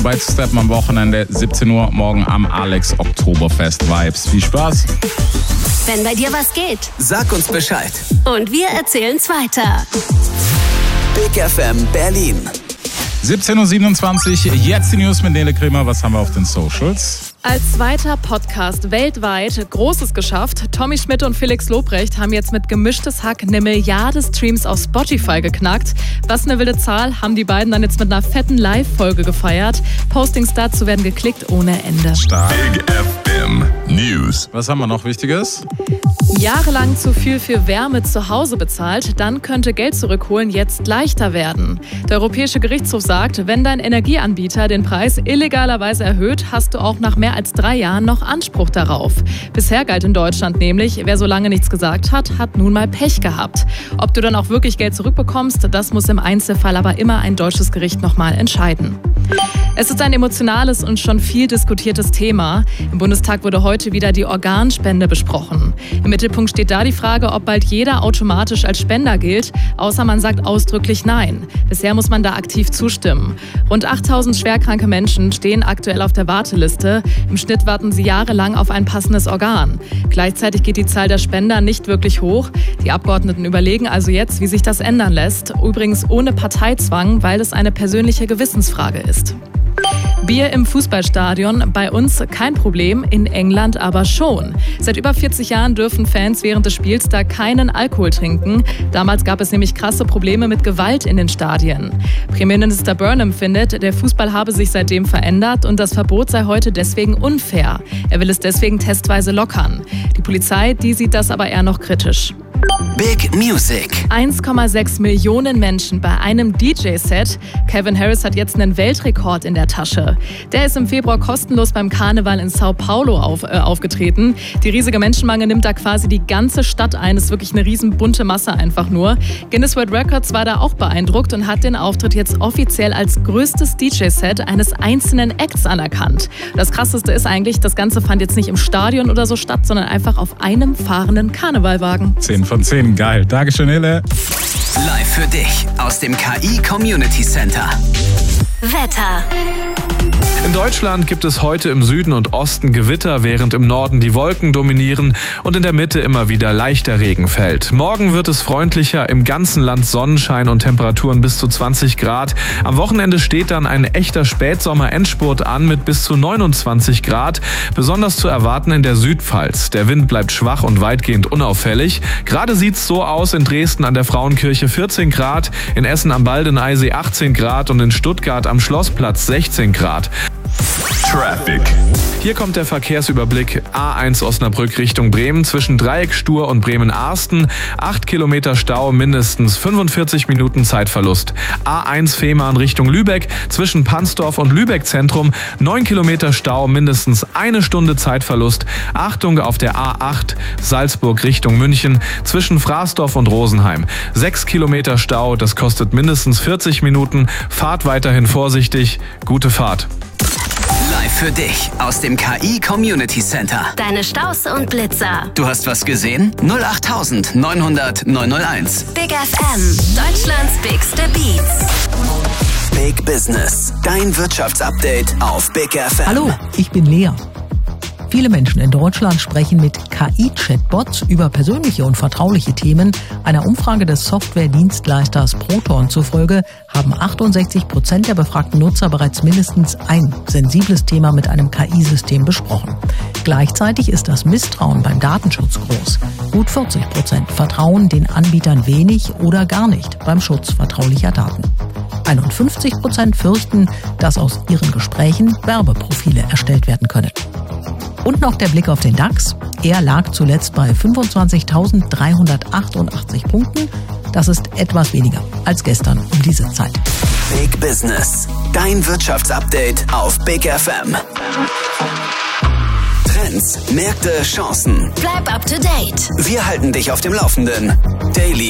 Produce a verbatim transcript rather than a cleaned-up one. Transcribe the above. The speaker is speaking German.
Bei Steppen am Wochenende, siebzehn Uhr, morgen am Alex Oktoberfest Vibes. Viel Spaß! Wenn bei dir was geht, sag uns Bescheid. Und wir erzählen's weiter. Big F M Berlin. siebzehn Uhr siebenundzwanzig, jetzt die News mit Nele Kremer. Was haben wir auf den Socials? Als zweiter Podcast weltweit Großes geschafft. Tommy Schmidt und Felix Lobrecht haben jetzt mit Gemischtes Hack eine Milliarde Streams auf Spotify geknackt. Was eine wilde Zahl, haben die beiden dann jetzt mit einer fetten Live-Folge gefeiert. Postings dazu werden geklickt ohne Ende. Stark. Big F M News. Was haben wir noch Wichtiges? Jahrelang zu viel für Wärme zu Hause bezahlt, dann könnte Geld zurückholen jetzt leichter werden. Der Europäische Gerichtshof sagt, wenn dein Energieanbieter den Preis illegalerweise erhöht, hast du auch nach mehr als drei Jahren noch Anspruch darauf. Bisher galt in Deutschland nämlich, wer so lange nichts gesagt hat, hat nun mal Pech gehabt. Ob du dann auch wirklich Geld zurückbekommst, das muss im Einzelfall aber immer ein deutsches Gericht nochmal entscheiden. Es ist ein emotionales und schon viel diskutiertes Thema. Im Bundestag wurde heute wieder die Organspende besprochen. Im Mittelpunkt steht da die Frage, ob bald jeder automatisch als Spender gilt, außer man sagt ausdrücklich Nein. Bisher muss man da aktiv zustimmen. Rund achttausend schwerkranke Menschen stehen aktuell auf der Warteliste. Im Schnitt warten sie jahrelang auf ein passendes Organ. Gleichzeitig geht die Zahl der Spender nicht wirklich hoch. Die Abgeordneten überlegen also jetzt, wie sich das ändern lässt. Übrigens ohne Parteizwang, weil es eine persönliche Gewissensfrage ist. Bier im Fußballstadion, bei uns kein Problem, in England aber schon. Seit über vierzig Jahren dürfen Fans während des Spiels da keinen Alkohol trinken. Damals gab es nämlich krasse Probleme mit Gewalt in den Stadien. Premierminister Burnham findet, der Fußball habe sich seitdem verändert und das Verbot sei heute deswegen unfair. Er will es deswegen testweise lockern. Die Polizei, die sieht das aber eher noch kritisch. Big Music. eins Komma sechs Millionen Menschen bei einem D J-Set. Calvin Harris hat jetzt einen Weltrekord in der Tasche. Der ist im Februar kostenlos beim Karneval in Sao Paulo auf, äh, aufgetreten. Die riesige Menschenmenge nimmt da quasi die ganze Stadt ein. Das ist wirklich eine riesen bunte Masse einfach nur. Guinness World Records war da auch beeindruckt und hat den Auftritt jetzt offiziell als größtes D J-Set eines einzelnen Acts anerkannt. Das Krasseste ist eigentlich, das Ganze fand jetzt nicht im Stadion oder so statt, sondern einfach auf einem fahrenden Karnevalwagen. zehn von zehn, geil. Dankeschön, Nele. Live für dich aus dem K I Community Center. Wetter. In Deutschland gibt es heute im Süden und Osten Gewitter, während im Norden die Wolken dominieren und in der Mitte immer wieder leichter Regen fällt. Morgen wird es freundlicher, im ganzen Land Sonnenschein und Temperaturen bis zu zwanzig Grad. Am Wochenende steht dann ein echter Spätsommer-Endspurt an mit bis zu neunundzwanzig Grad. Besonders zu erwarten in der Südpfalz. Der Wind bleibt schwach und weitgehend unauffällig. Gerade sieht's so aus: in Dresden an der Frauenkirche vierzehn Grad, in Essen am Baldeneysee achtzehn Grad und in Stuttgart am Schlossplatz sechzehn Grad. Traffic. Hier kommt der Verkehrsüberblick. A eins Osnabrück Richtung Bremen zwischen Dreieck Stur und Bremen-Arsten. acht Kilometer Stau, mindestens fünfundvierzig Minuten Zeitverlust. A eins Fehmarn Richtung Lübeck zwischen Pansdorf und Lübeck Zentrum. neun Kilometer Stau, mindestens eine Stunde Zeitverlust. Achtung auf der A acht Salzburg Richtung München zwischen Fraßdorf und Rosenheim. sechs Kilometer Stau, das kostet mindestens vierzig Minuten. Fahrt weiterhin vorsichtig. Gute Fahrt. Live für dich aus dem K I Community Center. Deine Staus und Blitzer. Du hast was gesehen? null acht neun hundert neun null eins. Big F M, Deutschlands bigste Beats. Big Business. Dein Wirtschaftsupdate auf Big F M. Hallo, ich bin Lea. Viele Menschen in Deutschland sprechen mit K I-Chatbots über persönliche und vertrauliche Themen. Einer Umfrage des Software-Dienstleisters Proton zufolge haben achtundsechzig Prozent der befragten Nutzer bereits mindestens ein sensibles Thema mit einem K I-System besprochen. Gleichzeitig ist das Misstrauen beim Datenschutz groß. Gut vierzig Prozent vertrauen den Anbietern wenig oder gar nicht beim Schutz vertraulicher Daten. einundfünfzig Prozent fürchten, dass aus ihren Gesprächen Werbeprofile erstellt werden können. Und noch der Blick auf den DAX. Er lag zuletzt bei fünfundzwanzigtausenddreihundertachtundachtzig Punkten. Das ist etwas weniger als gestern um diese Zeit. Big Business. Dein Wirtschaftsupdate auf Big F M. Trends, Märkte, Chancen. Bleib up to date. Wir halten dich auf dem Laufenden. Daily